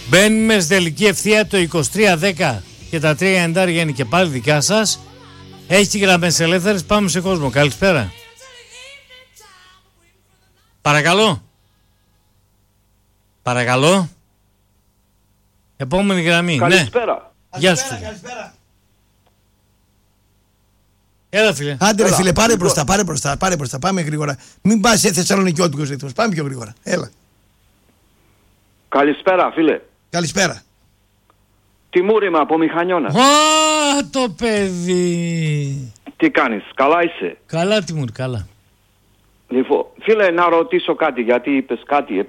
Μπαίνουμε στη τελική ευθεία, το 23-10 και τα 3 εντάρια είναι και πάλι δικά σας. Έχει γραμμές ελεύθερες, πάμε σε κόσμο. Καλησπέρα. Παρακαλώ. Παρακαλώ. Επόμενη γραμμή. Καλησπέρα. Ναι. Γεια σου. Καλησπέρα. Έλα φίλε. Άντε ρε φίλε, πάρε μπροστά, πάμε γρήγορα. Μην πας σε θεσσαλονικιώτικος ρυθμός, πάμε πιο γρήγορα. Έλα. Καλησπέρα φίλε. Καλησπέρα. Τιμούρ είμαι από Μηχανιώνα. Το παιδί. Τι κάνεις, καλά είσαι? Καλά Τιμούρ, καλά. Λοιπόν, φίλε, να ρωτήσω κάτι, γιατί είπες κάτι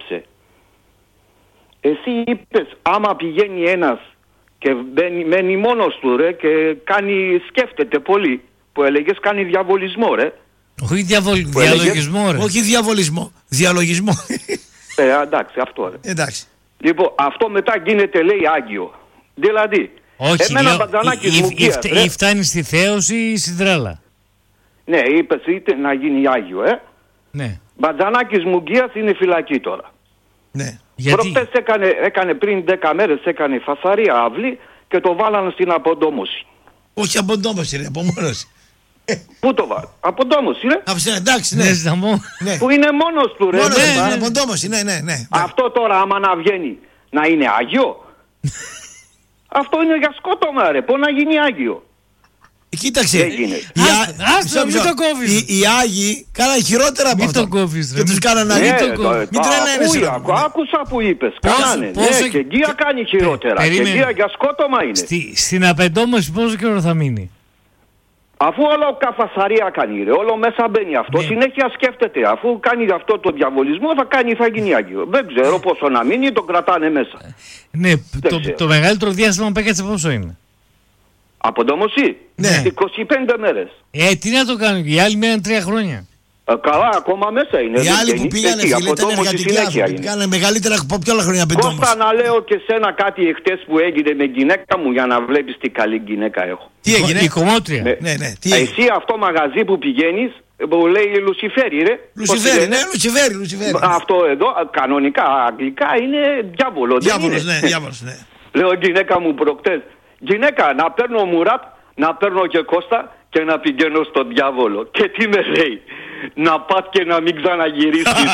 Εσύ είπες άμα πηγαίνει ένας και μένει μόνος του ρε και σκέφτεται πολύ, που έλεγες κάνει διαβολισμό ρε. Όχι διαλογισμό ρε. Όχι διαβολισμό, διαλογισμό. Εντάξει, αυτό ρε. Εντάξει. Λοιπόν, αυτό μετά γίνεται λέει Άγιο. Δηλαδή, όχι, εμένα μπατζανάκης μου γκίας, ή φτάνει στη θέωση ή στην τρέλα. Ναι, είπες είτε να γίνει Άγιο, Ναι. Μπατζανάκης μου γκίας είναι φυλακή τώρα. Ναι. Γιατί? Προχτές έκανε πριν 10 μέρες έκανε φασαρία αυλή και το βάλανε στην αποδόμωση. Όχι αποδόμωση ρε, απομόνωση. Πού το βάλανε? Αποδόμωση ρε. Εντάξει, ναι. Ναι. Που είναι μόνος του ρε. Μόνος Ναι, του, ναι. αποδόμωση, ναι. Αυτό τώρα άμα να βγαίνει να είναι Άγιο. Αυτό είναι για σκότωμα ρε. Πώς να γίνει Άγιο? Κοίταξε. Άστο, μην το κόβεις. Οι Άγιοι κάνανε χειρότερα από αυτό. Μην το κόβεις ρε. Και τους κάνανε Άγιοι. Μην τρελαίνεσαι. Άκουσα που είπες. Κάνανε. Ναι, και γκία κάνει χειρότερα. Και γκία για σκότωμα είναι. Στην απεντόμωση πόσο καιρό θα μείνει? Αφού όλο καφασαρία κάνει ρε, όλο μέσα μπαίνει αυτό, συνέχεια σκέφτεται. Αφού κάνει αυτό το διαβολισμό θα γίνει Άγιο. Δεν ξέρω πόσο να μείνει, το κρατάνε μέσα. Ναι, το μεγαλύτερο διάστημα που έκατσε πόσο είναι? Αποδόμωση? Ναι. 25 μέρες. Τι να το κάνουν, οι άλλοι μέναν 3 χρόνια. Καλά, ακόμα μέσα είναι. Οι άλλοι που πήγανε φίλε ήταν εργατικοί άνθρωποι. Πήγανε μεγαλύτερα από ποια άλλα χρόνια απεντόμωση. Κώστα, να λέω και σένα κάτι εχθές που έγινε με γυναίκα μου για να βλέπεις τι καλή γυναίκα έχω. Τι έγινε? Η κομμότρια. Ναι. Εσύ αυτό μαγαζί που πηγαίνεις που λέει Λουσιφέρι ρε. Λουσιφέρι, ναι, Λουσιφέρι. Αυτό εδώ κανονικά αγγλικά είναι διάβολο. Διάβολος, ναι. Λέω γυναίκα μου προχτές, γυναίκα να παίρνω Μουράτ, να παίρνω και Κώστα και να πηγαίνω στον διάβολο. Και τι με λέει? Να πας και να μην ξαναγυρίσεις.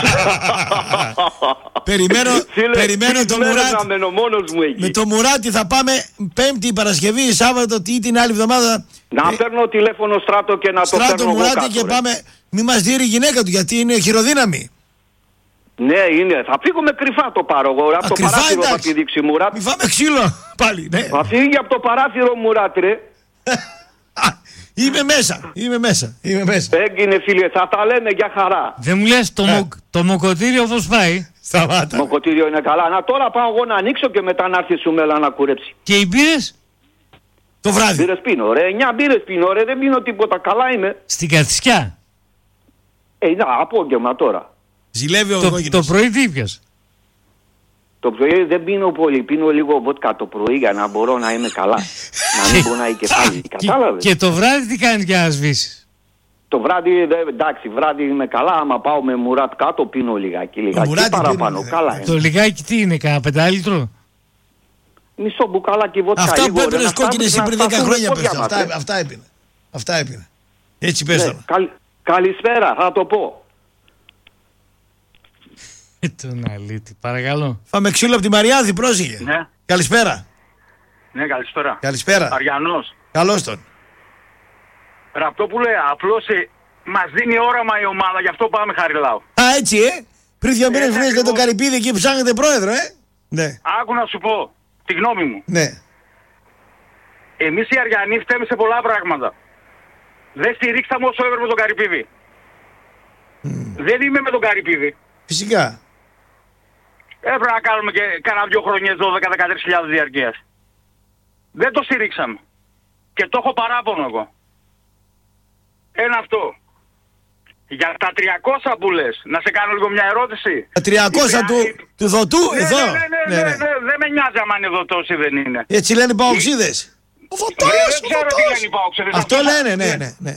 Περιμένω το Μουράτ. Με το Μουράτι θα πάμε Πέμπτη, Παρασκευή, Σάββατο ή την άλλη εβδομάδα. Να παίρνω τηλέφωνο Στράτο και να το παίρνω Στράτο Μουράτι και πάμε. Μη μας δει η γυναίκα του γιατί είναι χειροδύναμη. Ναι, είναι. Θα φύγουμε κρυφά το πάρω εγώ. Από το παράθυρο θα τη δείξει Μουράτ. Μη φάμε ξύλο πάλι, ναι. Θα φύγει από το παράθυρο Μουράτ ρε. Είμαι μέσα. Έγινε φίλε, θα τα λέμε για χαρά. Δεν μου λες το μοκοτήριο πώς πάει? Σταμάτα. Μοκοτήριο είναι καλά. Να τώρα πάω εγώ να ανοίξω και μετά να έρθει σου μέλα να κουρέψει. Και οι μπύρες? Το βράδυ. Μπύρες πίνω ρε, 9 μπύρες πίνω ρε, δεν πίνω τίποτα, καλά είμαι. Στην Καθησιά? Να, απόγευμα τώρα. Ζηλεύει ο Γόγινος. Το πρωί τι πιας? Το πρωί δεν πίνω πολύ, πίνω λίγο βότκα το πρωί για να μπορώ να είμαι καλά. Να μην πονάει και πάλι, κατάλαβες. Και το βράδυ τι κάνεις για να σβήσεις? Το βράδυ, εντάξει, βράδυ είμαι καλά, άμα πάω με Μουράτ κάτω πίνω λιγάκι παραπάνω, καλά είναι. Το λιγάκι τι είναι, κανένα 5 λίτρο? Μισό μπουκαλάκι βότκα. Αυτά που έπαιρνες κόκκινες πριν 10 χρόνια πες. Αυτά έπαιρνε. Έτσι πες τώρα. Καλησπέρα, θα το πω. Τον αλήτη, παρακαλώ. Φάμε ξύλο από τη Μαριάδη, πρόσεχε. Ναι. Καλησπέρα. Ναι, καλησπέρα. Καλησπέρα. Αριανός. Καλώς τον. Ραπτόπουλε, απλώς μας δίνει όραμα η ομάδα, γι' αυτό πάμε Χαριλάου. Έτσι, Πριν 2 μήνες βρήκατε τον Καρυπίδη εκεί που ψάχνετε πρόεδρο, Ναι. Άκου να σου πω τη γνώμη μου. Ναι. Εμείς οι Αριανοί φταίμε σε πολλά πράγματα. Δεν στηρίξαμε όσο έπρεπε τον Καρυπίδη. Δεν είμαι με τον Καρυπίδη. Φυσικά. Έπρεπε να κάνουμε και κάνα 2 χρονιές 12-13 διαρκείας. Δεν το στηρίξαμε. Και το έχω παράπονο εγώ. Ένα αυτό. Για τα 300 που λες, να σε κάνω λίγο μια ερώτηση. Τα 300 του Δωτού, εδώ. Ναι, δεν με νοιάζει αν είναι Δωτός ή δεν είναι. Έτσι λένε οι Παοξίδες. Ο Δωτός, δεν ξέρω τι λένε οι Παοξίδες. Αυτό λένε, ναι.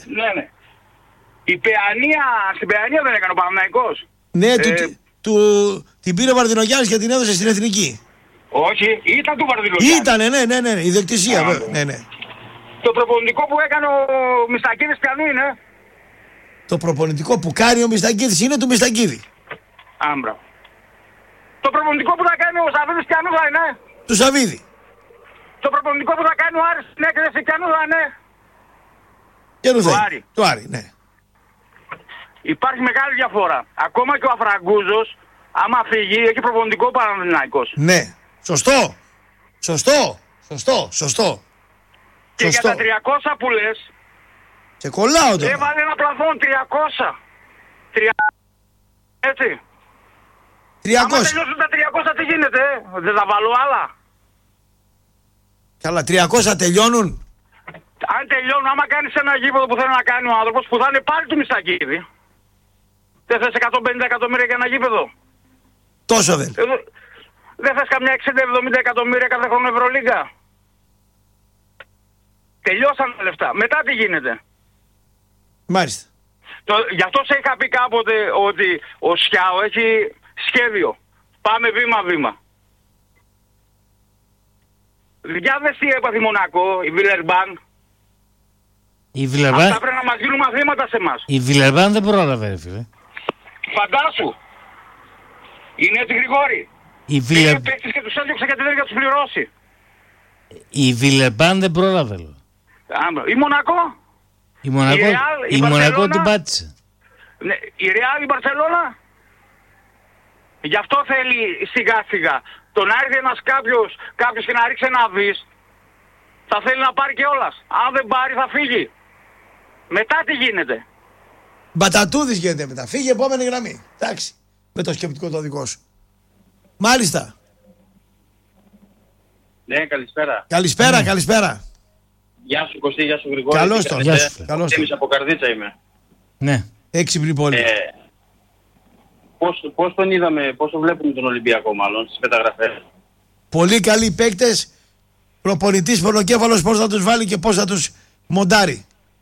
Στην Παιανία δεν έκανε ο Παναθηναϊκός. Ναι, την πήρε ο Βαρδινογιάννης και την έδωσε στην Εθνική. Όχι, ήταν του Βαρδιλογιάννη. Ήτανε, ναι, ιδιοκτησία, ναι. Το προπονητικό που έκανε ο Μιστακίδης ποιανού είναι? Το προπονητικό που κάνει ο Μιστακίδης είναι του Μιστακίδη. Άμπρα. Το προπονητικό που θα κάνει ο Σαββίδης ποιανού θα είναι? Του Σαββίδη. Το προπονητικό που θα κάνει ο Άρης στην έκθεση ποιανού θα είναι? Του Άρη, ναι. Υπάρχει μεγάλη διαφορά. Ακόμα και ο Αφραγκούζος, άμα φύγει, έχει προπονητικό Παναθηναϊκός. Ναι. Σωστό. Και για τα 300 που λες, και κολλάω τώρα. έβαλε ένα πλαφόν 300. Έτσι. 300. Άμα τελειώσουν τα 300 τι γίνεται, δεν θα βάλω άλλα? Καλά, 300 τελειώνουν. Αν τελειώνουν, άμα κάνεις ένα γήπεδο που θέλει να κάνει ο άνθρωπος, που θα είναι πάλι του Μιστακίδη, δεν θες 150 εκατομμύρια για ένα γήπεδο? Τόσο δεν. Δεν θες καμιά 60-70 εκατομμύρια κάθε χρόνο Ευρωλίγκα? Τελειώσαν τα λεφτά. Μετά τι γίνεται? Μάλιστα. Γι' αυτό σε είχα πει κάποτε ότι ο Σιάο έχει σχέδιο. Πάμε βήμα-βήμα. Για δες τι έπαθε Μονακό, η Βιλερμπάν. Αυτά πρέπει να μας γίνουν μαθήματα σε εμάς. Η Βιλερμπάν δεν πρόλαβε, φίλε. Φαντάσου. Είναι έτσι Γρηγόρη. Είναι παίκτης και τους έδιωξε γιατί δεν για τους πληρώσει. Η Βιλερμπάν δεν πρόλαβε. Η Μονακό. Η Μονακό την πάτησε. Ναι, η Ρεάλ, η Μπαρσελόνα. Γι' αυτό θέλει σιγά σιγά. Το να έρθει ένας κάποιος και να ρίξει ένα δις, θα θέλει να πάρει κιόλας. Αν δεν πάρει θα φύγει. Μετά τι γίνεται? Μπατατούδης γίνεται μετά. Φύγει επόμενη γραμμή. Εντάξει. Με το σκεπτικό το δικό σου. Μάλιστα. Ναι, καλησπέρα. Καλησπέρα. Γεια σου Κωστή, γεια σου Γρηγόρη. Καλώς το. Εμείς από Καρδίτσα είμαι. Ναι. Έξυπνη πόλη. Πώς τον είδαμε, πώς τον βλέπουμε τον Ολυμπιακό μάλλον στις μεταγραφές? Πολύ καλοί παίκτες. Προπονητής πονοκέφαλος πώς θα τους βάλει και πώς θα τους μοντάρει.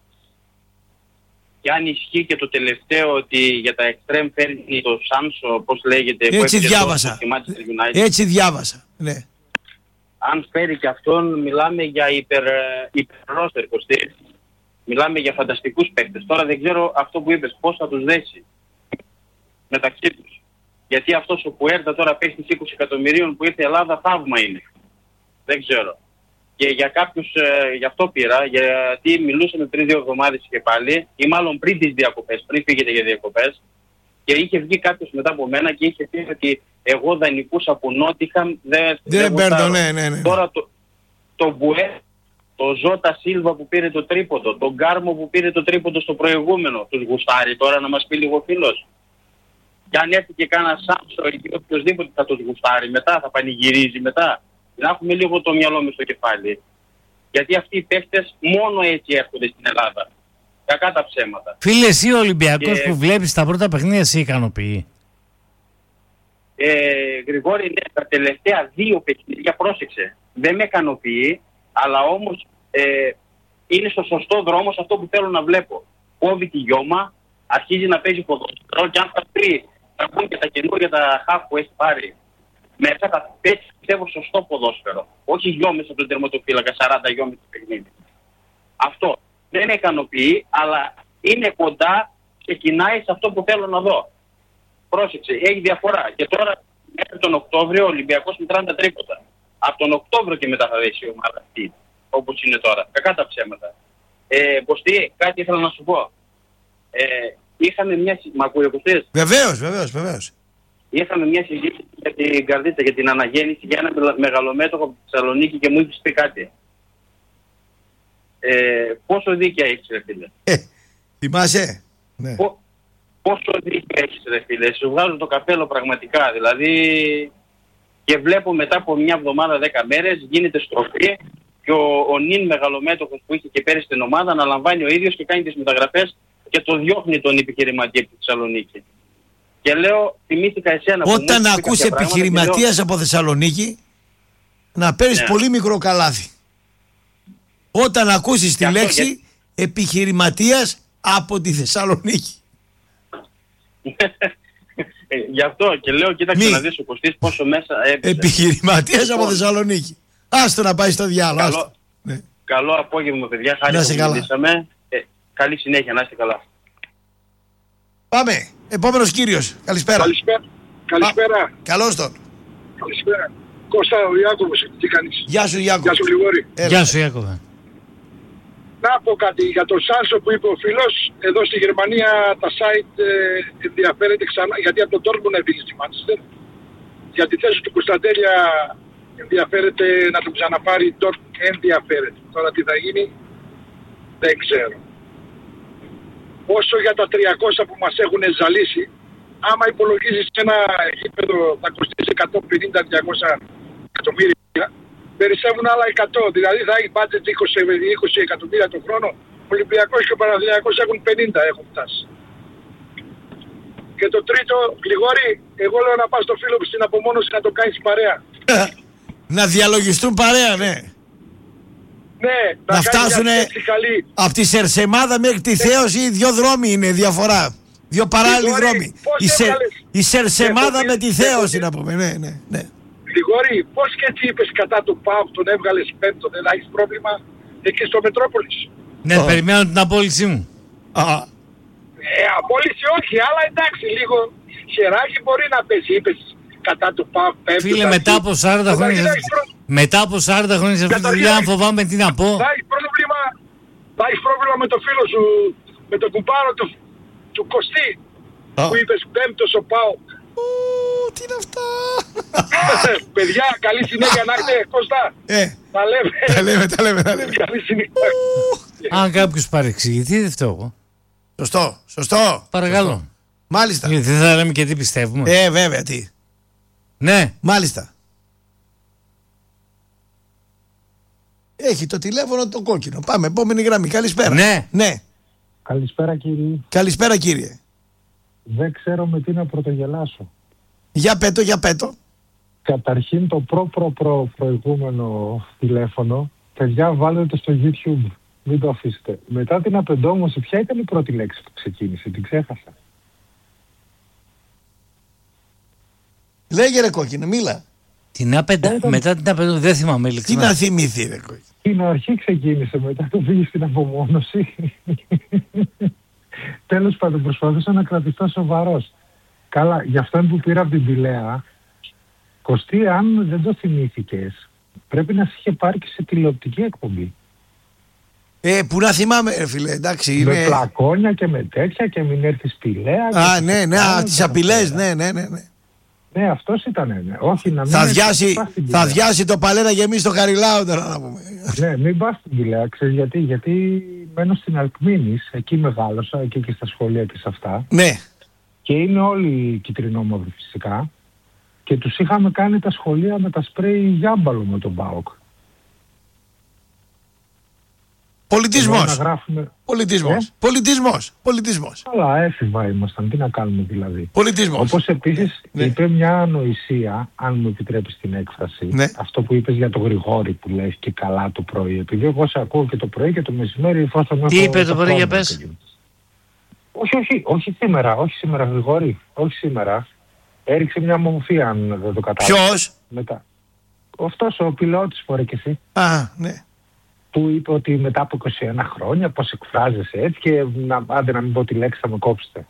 Και αν ισχύει και το τελευταίο ότι για τα εξτρέμ φέρνει το Σάμσο, πώς λέγεται. Έτσι διάβασα. Ναι. Αν φέρει και αυτόν, μιλάμε για υπερρόστερ, Κωστή. Μιλάμε για φανταστικούς παίκτες. Τώρα δεν ξέρω αυτό που είπες, πώς θα τους δέσει μεταξύ τους. Γιατί αυτός ο Πουέρτα τώρα παίχνει 20 εκατομμυρίων που ήρθε η Ελλάδα, θαύμα είναι. Δεν ξέρω. Και για κάποιους, γι' αυτό πήρα, γιατί μιλούσαμε πριν 2 εβδομάδες και πάλι, ή μάλλον πριν τις διακοπές, πριν φύγετε για διακοπές, και είχε βγει κάποιος μετά από μένα και είχε πει ότι εγώ δανεικούς από Νότιχαμ δεν παίρνω, ναι. Τώρα το Μπουέ, το Ζώτα Σίλβα που πήρε το τρίποντο, τον Γκάρμο που πήρε το τρίποντο στο προηγούμενο, τους γουστάρει τώρα να μας πει λίγο φίλος? Και αν έρθει και κάνα Σάμσο ή οποιοδήποτε θα τους γουστάρει μετά, θα πανηγυρίζει μετά. Να έχουμε λίγο το μυαλό μες στο κεφάλι. Γιατί αυτοί οι παίχτες μόνο έτσι έρχονται στην Ελλάδα. Κακά τα ψέματα. Φίλε, εσύ ο Ολυμπιακός που βλέπεις τα πρώτα παιχνίδια σε ικανοποιεί? Γρηγόρη, ναι, τα τελευταία 2 παιχνίδια, πρόσεξε, δεν με ικανοποιεί, αλλά όμως είναι στο σωστό δρόμο σε αυτό που θέλω να βλέπω. Κόβει τη γιώμα, αρχίζει να παίζει ποδόσφαιρο και αν θα μπουν και τα καινούργια τα χαφ που έχει πάρει μέσα, θα παίξει, πιστεύω, σωστό ποδόσφαιρο. Όχι γιόμες από τον τερματοφύλακα, 40 γιόμες το παιχνίδι. Αυτό δεν με ικανοποιεί, αλλά είναι κοντά, ξεκινάει σε αυτό που θέλω να δω. Πρόσεξε, έχει διαφορά. Και τώρα μέχρι τον Οκτώβριο ο Ολυμπιακός μετράνε τα τρίποτα. Από τον Οκτώβριο και μετά θα δέσει η ομάδα αυτή, όπως είναι τώρα. Κακά τα ψέματα. Κωστή, κάτι ήθελα να σου πω. Είχαμε μια συζήτηση. Μ' ακούει ο Κωστής? Βεβαίως. Είχαμε μια συζήτηση για την Καρδίτσα, για την αναγέννηση, για ένα μεγαλομέτωχο από τη Θεσσαλονίκη και μου είχες πει κάτι. Πόσο δίκαια έχεις, ρε φίλε? Θυμάσαι? Ναι. Πόσο δίκαια έχεις, ρε φίλε? Σου βγάζω το καπέλο πραγματικά. Δηλαδή, και βλέπω μετά από μια εβδομάδα, 10 μέρες, γίνεται στροφή και ο νυν μεγαλομέτωχος που είχε και πέρυσι στην ομάδα αναλαμβάνει ο ίδιος και κάνει τις μεταγραφές και το διώχνει τον επιχειρηματία από τη Θεσσαλονίκη. Και λέω, θυμήθηκα εσένα. Όταν ακούς επιχειρηματίας από Θεσσαλονίκη, να παίρνεις πολύ μικρό καλάθι. Όταν ακούσεις τη λέξη επιχειρηματίας από τη Θεσσαλονίκη. Γι' αυτό και λέω, κοίταξε να δεις ο Κωστής πόσο μέσα έπαιζε. Επιχειρηματίας από Θεσσαλονίκη. Άστο να πάει στο διάλογο. Καλό απόγευμα, παιδιά. Χάρη που μιλήσαμε. Καλή συνέχεια, να είστε καλά. Πάμε. Επόμενος κύριος. Καλησπέρα. Καλησπέρα. Καλώς τον. Καλησπέρα. Κώστα, ο Ιάκωβος, τι κάνεις? Γεια σου, Ιάκωβο. Γεια σου, Γρηγόρη. Γεια σου, Ιάκωβε. Να πω κάτι για το Σάνσο που είπε ο φίλος. Εδώ στη Γερμανία τα site ενδιαφέρεται ξανά, γιατί από τον Dortmund έφυγε στη Manchester. Για τη θέση του Κωνσταντέλια ενδιαφέρεται να τον ξαναπάρει η Dortmund. Ενδιαφέρεται. Τώρα τι θα γίνει δεν ξέρω. Όσο για τα 300 που μας έχουν ζαλίσει, άμα υπολογίζεις ένα γήπεδο θα κοστίσει 150-200 εκατομμύρια, περισσεύουν άλλα 100. Δηλαδή θα έχει budget 20 εκατομμύρια το χρόνο. Ο Ολυμπιακός και ο Παναθηναϊκός έχουν 50, έχουν φτάσει. Και το τρίτο, Γρηγόρη, εγώ λέω να πας στο φίλο μου στην απομόνωση να το κάνεις παρέα. Να διαλογιστούν παρέα, ναι. Ναι, να φτάσουν από τη Σερσεμάδα μέχρι τη Θέωση, 2 δρόμοι είναι διαφορά. 2 παράλληλοι δρόμοι. Η Σερσεμάδα με τη Θέωση να πούμε. Ναι. Γρηγόρη, πώς και έτσι είπες κατά του ΠΑΟΚ, τον έβγαλες πέμπτο, δεν έχεις πρόβλημα εκεί στο Μετρόπολης? Ναι, περιμένω την απόλυσή μου. Απόλυση όχι, αλλά εντάξει, λίγο χεράκι μπορεί να πέσει, είπες κατά του ΠΑΟΚ πέμπτο. Φίλε, μετά από 40 χρόνια... Μετά από 40 χρόνια σε αυτή τη δουλειά, αν φοβάμαι τι να πω. Θα έχεις πρόβλημα με το φίλο σου, με τον κουμπάρο του Κωστή, που είπες πέμπτος ο ΠΑΟΚ. Τι είναι αυτά? Παιδιά, καλή συνέχεια να έχετε, Κώστα. Τα λέμε. Καλή συνέχεια. Αν κάποιος παρεξηγηθεί, δεν φταίω εγώ. Σωστό. Παρακαλώ. Μάλιστα. Δεν θα λέμε και τι πιστεύουμε. Βέβαια, τι. Ναι. Μάλιστα. Έχει το τηλέφωνο το κόκκινο. Πάμε, επόμενη γραμμή. Καλησπέρα. Ναι. Καλησπέρα, κύριε. Καλησπέρα, κύριε. Δεν ξέρω με τι να πρωτογελάσω. Για πέτο. Καταρχήν το προηγούμενο τηλέφωνο, παιδιά, βάλετε το στο YouTube. Μην το αφήσετε. Μετά την απεντόμωση, ποια ήταν η πρώτη λέξη που ξεκίνησε? Την ξέχασα. Λέγε ρε κόκκινο, μίλα. Μετά την απεντόμωση, δεν θυμάμαι. Τι να θυμηθεί ρε κόκκινο? Την αρχή ξεκίνησε, μετά το πήγε στην απομόνωση. Τέλος πάντων, προσπαθούσα να κρατηθώ σοβαρός. Καλά, γι' αυτό που πήρα από την Πηλαία, Κωστή, αν δεν το θυμήθηκες, πρέπει να σε είχε πάρει και σε τηλεοπτική εκπομπή. Που να θυμάμαι, φίλε, εντάξει. Με πλακόνια και με τέτοια και μην έρθεις Πηλαία. Τις απειλές, ναι. Ναι, αυτός ήταν. Όχι, να μην θα διάσει το Παλένα γεμίσει το Χαριλάου τώρα να πούμε. Ναι, μην πας στην Πηλαία, ξέρεις γιατί μένω στην Αλκμίνης, εκεί μεγάλωσα, εκεί και στα σχολεία και σε αυτά. Ναι. Και είναι όλοι κυτρινόμαυροι φυσικά. Και τους είχαμε κάνει τα σχολεία με τα σπρέι γιάμπαλο με τον ΠΑΟΚ. Πολιτισμός. Αλλά έφηβα ήμασταν, τι να κάνουμε δηλαδή. Πολιτισμός. Όπως επίσης είπε μια ανοησία, αν μου επιτρέπεις την έκφραση, αυτό που είπες για το Γρηγόρη που λες και καλά το πρωί. Επειδή εγώ σε ακούω και το πρωί και το μεσημέρι, εφόσον τι είπε το πρωί, για πες? Όχι σήμερα Γρηγόρη, όχι σήμερα. Έριξε μια μομφή αν δεν το κατάλαβα. Ποιος? Μετά. Αυτός ο πιλότης φορέ και εσύ. Ναι. Που είπε ότι μετά από 21 χρόνια πώς εκφράζεσαι έτσι και άντε να μην πω τη λέξη θα με κόψετε.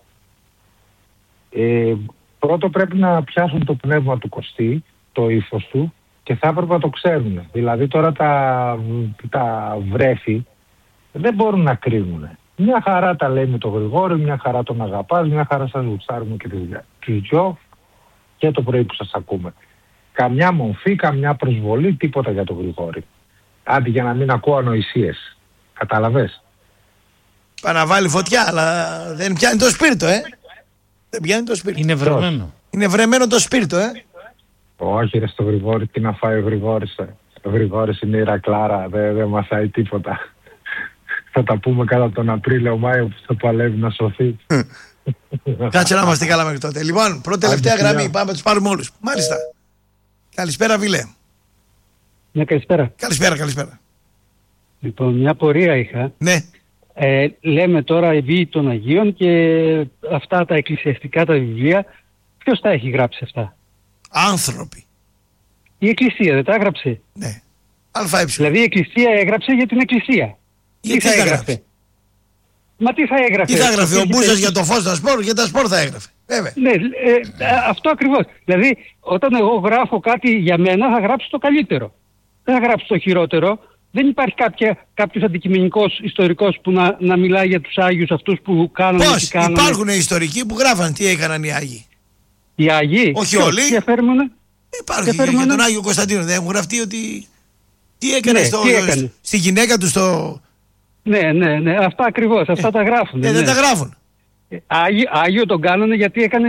Πρώτο πρέπει να πιάσουν το πνεύμα του Κωστή, το ύφος του και θα έπρεπε να το ξέρουν. Δηλαδή τώρα τα βρέφη δεν μπορούν να κρίνουν. Μια χαρά τα λέει με τον Γρηγόρη, μια χαρά τον αγαπάς, μια χαρά σας γουστάρουμε και τους δυο και το πρωί που σας ακούμε. Καμιά μορφή, καμιά προσβολή, τίποτα για τον Γρηγόρη. Άντε για να μην ακούω ανοησίες. Κατάλαβες? Παναβάλει φωτιά, αλλά δεν πιάνει το σπίρτο, Δεν πιάνει το σπίρτο. Είναι βρεμένο. Είναι βρεμένο το σπίρτο, Όχι ρε στο Γρηγόρη, τι να φάει ο Γρηγόρης. Ο Γρηγόρης είναι η ρακλάρα, δεν μασάει τίποτα. Θα τα πούμε κατά τον Απρίλιο-Μάιο που θα παλεύει να σωθεί. Κάτσε να είμαστε καλά μέχρι τότε. Λοιπόν, πρώτη τελευταία γραμμή, πάμε να τους πάρουμε όλους. Μάλιστα. Καλησπέρα, Βίλε. Ναι, καλησπέρα. Καλησπέρα. Λοιπόν, μια πορεία είχα. Ναι. Λέμε τώρα η βίη των Αγίων και αυτά τα εκκλησιαστικά τα βιβλία Ποιος τα έχει γράψει αυτά? Άνθρωποι. Η Εκκλησία δεν τα έγραψε? Ναι. ΑΕ. Δηλαδή η Εκκλησία έγραψε για την Εκκλησία. Γιατί τι θα έγραφε? έγραφε? Μα τι θα έγραφε? Τι θα έγραφε ο Μπούσας για το φως στα σπορ? Για τα σπορ θα έγραφε. Βέβαια. Ναι, αυτό ακριβώς. Δηλαδή όταν εγώ γράφω κάτι για μένα θα γράψω το καλύτερο. Δεν θα γράψω το χειρότερο. Δεν υπάρχει κάποιος αντικειμενικός ιστορικός που να μιλάει για τους Άγιους αυτούς που κάνουν. Πώς? Υπάρχουν ιστορικοί που γράφαν τι έκαναν οι Άγιοι. Οι Άγιοι? Όχι όλοι. Υπάρχει για τον Άγιο Κωνσταντίνο. Δεν έχουν γραφτεί ότι τι έκανε, στη γυναίκα του στο... Ναι, αυτά ακριβώς, αυτά τα γράφουν. Δεν τα γράφουν. Άγιο τον κάνανε γιατί έκανε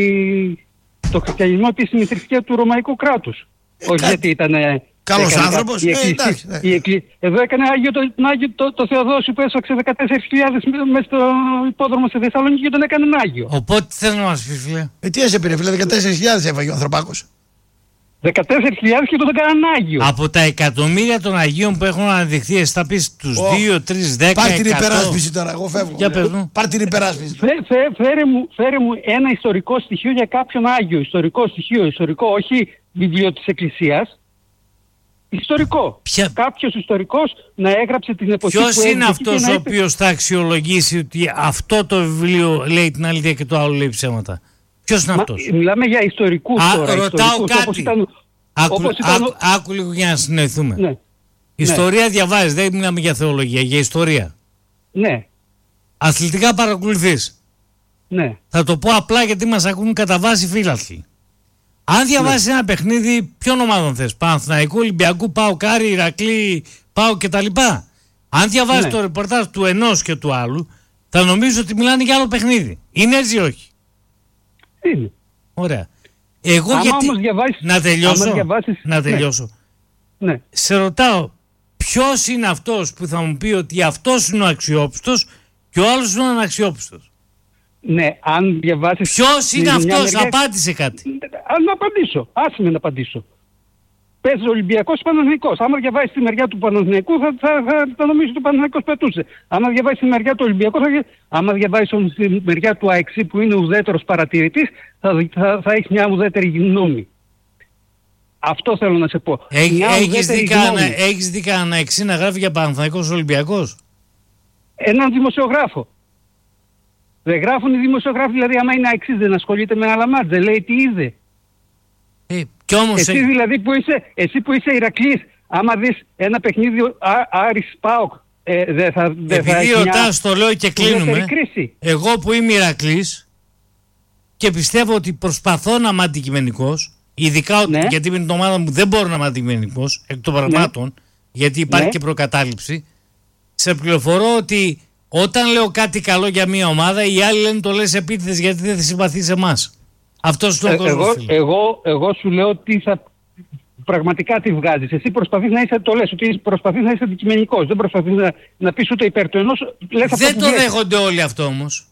το χριστιανισμό τη θρησκεία του Ρωμαϊκού κράτους. Όχι γιατί ήταν καλός άνθρωπος. Εδώ έκανε το Θεοδόσιο που έσφαξε 14.000 μέσα στο υπόδρομο στη Θεσσαλονίκη και τον έκανε Άγιο. Οπότε τι θέλει να μας πει, φίλε? Τι έσε πήρε, φίλε, 14.000 έφαγε ο ανθρωπάκος. 14.000 και τον έκαναν Άγιο. Από τα εκατομμύρια των Αγίων που έχουν αναδειχθεί, εσύ θα πεις τους 2, 3, 10, 100. Πάρ' την υπεράσπιση τώρα, εγώ φεύγω. Πάρ' την υπεράσπιση. Φέρε μου ένα ιστορικό στοιχείο για κάποιον Άγιο. Ιστορικό στοιχείο, όχι βιβλίο της Εκκλησίας. Ιστορικό. Κάποιος ιστορικός να έγραψε την εποχή που ποιος είναι αυτός ο οποίος θα αξιολογήσει ότι αυτό το βιβλίο λέει την αλήθεια και το άλλο λέει ψέματα? Ποιος είναι αυτός? Μιλάμε για ιστορικούς τώρα. Ρωτάω κάτι. Άκου λίγο για να συνοηθούμε. Ναι. Ιστορία διαβάζεις, δεν μιλάμε για θεολογία, για ιστορία. Ναι. Αθλητικά παρακολουθείς. Ναι. Θα το πω απλά γιατί μας ακούν κατά βάση φίλαθλοι. Αν διαβάσεις ένα παιχνίδι, ποιον ομάδων θες? Παναθηναϊκού, Ολυμπιακού, ΠΑΟΚ, Ηρακλή, ΠΑΟΚ κτλ. Αν διαβάσεις το ρεπορτάζ του ενός και του άλλου, θα νομίζω ότι μιλάνε για άλλο παιχνίδι. Είναι έτσι ή όχι? Είναι. Ωραία. Εγώ γιατί... Να τελειώσω. Ναι. Σε ρωτάω, ποιος είναι αυτός που θα μου πει ότι αυτός είναι ο αξιόπιστος και ο άλλος είναι ο αναξιόπιστος? Ναι, αν διαβάσεις... Ποιος είναι αυτός? Απάντησε κάτι. Να απαντήσω. Άσε με να απαντήσω. Παίζει Ολυμπιακός Παναθηναϊκός. Άμα διαβάσεις τη μεριά του Παναθηναϊκού θα νομίζεις ότι ο Παναθηναϊκός πετούσε. Άμα διαβάσεις τη μεριά του Ολυμπιακού, άμα διαβάσεις όμως τη μεριά του ΑΕΞ που είναι ουδέτερος παρατηρητής, θα έχεις μια ουδέτερη γνώμη. Αυτό θέλω να σε πω. Έχεις δει κανένα ΑΕΞ να γράφει για Παναθηναϊκός Ολυμπιακός? Έναν δημοσιογράφο. Δεν γράφουν οι δημοσιογράφοι, δηλαδή άμα είναι ΑΕΞ δεν ασχολείται με άλλα μάτς, δεν λέει τι είδε. Εσύ δηλαδή που είσαι Ηρακλής, άμα δεις ένα παιχνίδι Άρης ΠΑΟΚ, δεν θα... Επειδή ρωτάς, το λέω και κλείνουμε. Εγώ που είμαι Ηρακλής και πιστεύω ότι προσπαθώ να είμαι αντικειμενικός, ειδικά γιατί με την ομάδα μου δεν μπορώ να είμαι αντικειμενικός, εκ των πραγμάτων, γιατί υπάρχει και προκατάληψη, σε πληροφορώ ότι όταν λέω κάτι καλό για μια ομάδα, οι άλλοι λένε το λες επίτηδες γιατί δεν θα συμπαθεί σε εμάς. Αυτός είναι ο κόσμος. Εγώ σου λέω ότι πραγματικά τι βγάζεις. Εσύ προσπαθείς να είσαι, το λες, ότι προσπαθείς να είσαι αντικειμενικός. Δεν προσπαθείς να πεις ούτε υπέρ του ενός. Δεν το δέχονται όλοι αυτό όμως.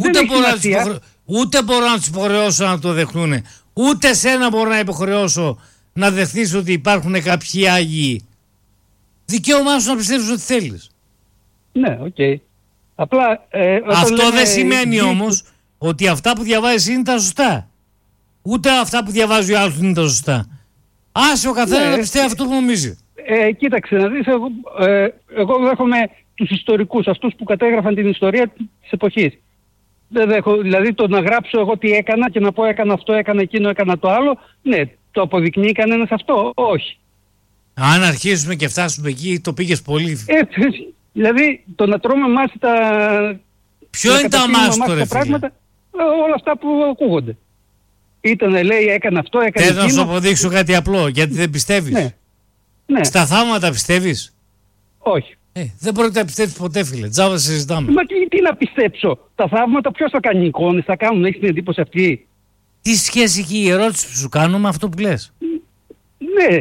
Ούτε μπορώ να τους υποχρεώσω να το δεχτούν. Ούτε σένα μπορώ να υποχρεώσω να δεχθείς ότι υπάρχουν κάποιοι Άγιοι. Δικαίωμά σου να πιστεύεις ότι θέλεις. Ναι, οκ. Απλά, αυτό δεν σημαίνει όμως ότι αυτά που διαβάζεις είναι τα σωστά. Ούτε αυτά που διαβάζει ο άλλος είναι τα σωστά. Άσε ο καθένας να πιστεύει αυτό που νομίζει. Κοίταξε να δεις, εγώ δέχομαι τους ιστορικούς, αυτούς που κατέγραφαν την ιστορία της εποχής. Δεν δέχω, δηλαδή το να γράψω εγώ τι έκανα και να πω έκανα αυτό, έκανα εκείνο, έκανα το άλλο, ναι, το αποδεικνύει κανένας αυτό? Όχι. Αν αρχίσουμε και φτάσουμε εκεί, το πήγες πολύ. Δηλαδή το να τρώμε μάση τα... Ποιο είναι τα μάση τώρα, πράγματα, όλα αυτά που ακούγονται. Λέει έκανε αυτό, έκανε εκείνο. Θέλω να σου αποδείξω κάτι απλό, γιατί δεν πιστεύεις. Ναι. Στα θαύματα πιστεύεις? Όχι. Δεν πρόκειται να πιστεύεις ποτέ, φίλε. Τζάβα συζητάμε. Μα τι να πιστέψω? Τα θαύματα ποιος θα κάνει εικόνες, θα κάνουν, έχεις την εντύπωση αυτή? Τι σχέση έχει η ερώτηση που σου κάνω με αυτό που λες? Ναι.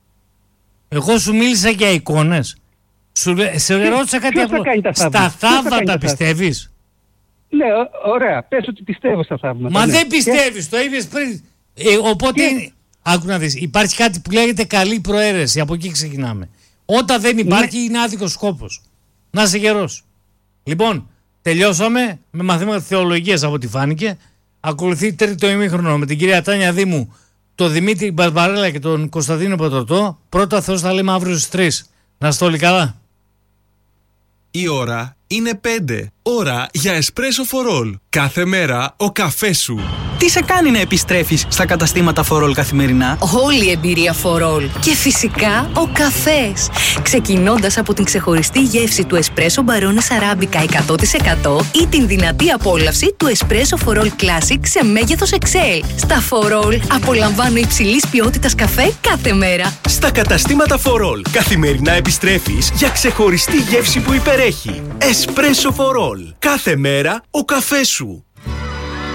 Εγώ σου μίλησα για εικόνες. Σε ρώτησα κάτι απλό. Στα θαύματα πιστεύεις? Ναι, ωραία. Πες ότι πιστεύω στα θαύματα. Μα δεν πιστεύεις, το είπες πριν. Οπότε, άκου να δεις, υπάρχει κάτι που λέγεται καλή προαίρεση. Από εκεί ξεκινάμε. Όταν δεν υπάρχει, είναι άδικος σκόπος. Να είσαι γερός. Λοιπόν, τελειώσαμε με μαθήματα θεολογίας από ό,τι φάνηκε. Ακολουθεί τρίτο ημίχρονο με την κυρία Τάνια Δήμου, τον Δημήτρη Μπαρμπαρέλα και τον Κωνσταντίνο Πατρωτό. Πρώτα Θεός θα λέμε αύριο στις 3. Να είστε όλοι καλά. Η ώρα είναι 5. Ώρα για εσπρέσο φορόλ. Κάθε μέρα ο καφές σου. Τι σε κάνει να επιστρέφεις στα καταστήματα φορόλ καθημερινά? Όλη η εμπειρία φορόλ. Και φυσικά ο καφές. Ξεκινώντας από την ξεχωριστή γεύση του εσπρέσο Barones Arabica 100% ή την δυνατή απόλαυση του εσπρέσο φορόλ Classic σε μέγεθος XL. Στα φορόλ απολαμβάνω υψηλής ποιότητας καφέ κάθε μέρα. Στα καταστήματα φορόλ καθημερινά επιστρέφεις για ξεχωριστή γεύση που υπερέχει. Εσπρέσο φορόλ. Κάθε μέρα ο καφές σου.